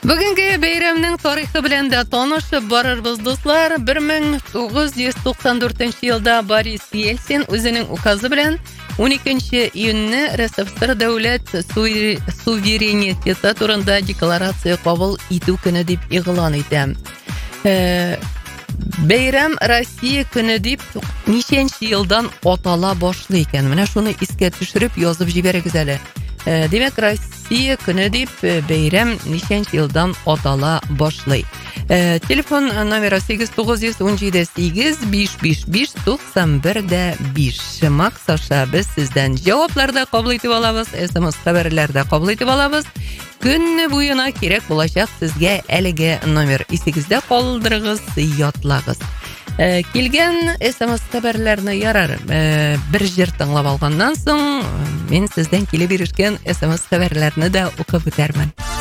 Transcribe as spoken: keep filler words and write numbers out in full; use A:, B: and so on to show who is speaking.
A: Бүгінгі бәйрәмнең тарихы белән дә танышып барырбыз, дуслар. бер мең тугыз йөз туксан дүртенче елда Борис Ельцин үзенең указы белән уникенче июньне РСФСР дәүләт суверенитеты турында декларация кабул итү көне дип игълан итә. Бәйрәм Россия көне дип ничәнче елдан атала башлый икән. Менә шуны искә төшереп язып җибәрегез әле. Демәк, Россия көне дип бәйрәм ничәнче елдан атала башлый. Телефон номеры сигез тугыз ун җиде сигез биш биш биш туксан бер биш. Макс аша без сездән җавапларда кабул итеп алабыз, СМС хәбәрләрдә кабул итеп алабыз. Көнне буена кирәк булачак сезгә әлеге номер. Исегездә калдырыгыз, ятлагыз. Килгән СМС хәбәрләрне ярар. Бер җыр тыңлап алганнан соң мин сездән килеп ирешкән СМС хәбәрләрне дә укып үтәрмен.